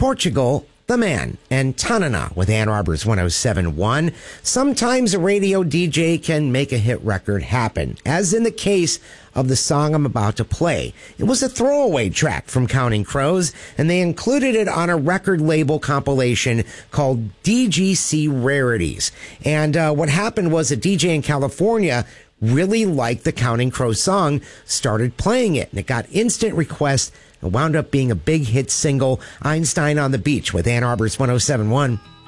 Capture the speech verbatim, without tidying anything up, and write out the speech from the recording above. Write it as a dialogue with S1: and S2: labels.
S1: Portugal the Man, and Tanana with Ann Arbor's one oh seven point one. Sometimes a radio D J can make a hit record happen, as in the case of the song I'm about to play. It was a throwaway track from Counting Crows, and they included it on a record label compilation called D G C Rarities. And uh, what happened was a D J in California really liked the Counting Crows song, started playing it, and it got instant requests. It wound up being a big hit single, Einstein on the Beach with Ann Arbor's one oh seven point one.